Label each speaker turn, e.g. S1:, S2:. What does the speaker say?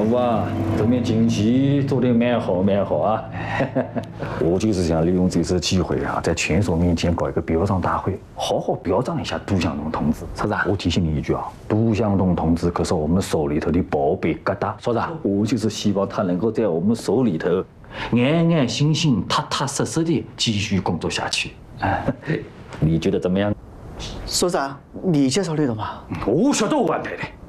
S1: 哇，这面锦旗做得蛮好啊！我就是想利用这次机会啊，在全所面前搞一个表彰大会，好好表彰一下杜向东同志。
S2: 所长，
S1: 我提醒你一句啊，杜向东同志可是我们所里头的宝贝疙瘩。
S2: 所长，
S1: 我就是希望他能够在我们所里头安安心心、踏踏实实的继续工作下去。你觉得怎么样？
S2: 所长，你介绍对了吗？
S1: 我晓得我安排的。